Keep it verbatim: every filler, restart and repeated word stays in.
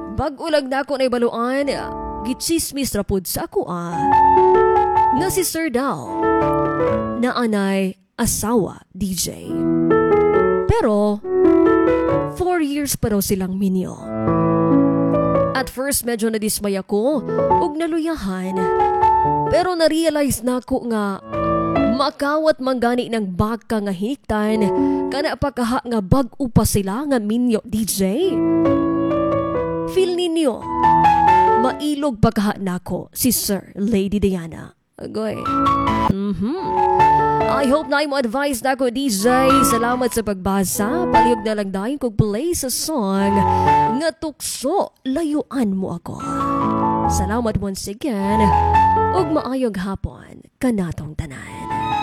Bag-ulag na ako na ibaluan, gitsismis ra pud sa ako ah. Nga si Sir daw, na anay asawa D J. Pero, four years pa raw silang minyo. At first medyo nadismay ako ug naluyahan. Pero na-realize na ko nga makawat manggani ng baka nga hiktan kana pa kaha nga bag-o pa sila nga minyo D J. Feel ninyo, mailog pa kaha nako si Sir Lady Diana. Agoy. Mhm. I hope na mo advice na ko D J. Salamat sa pagbasa. Palihog na lang dahil kog play sa song nga tukso layuan mo ako. Salamat once again ug maayong hapon kanatong tanan.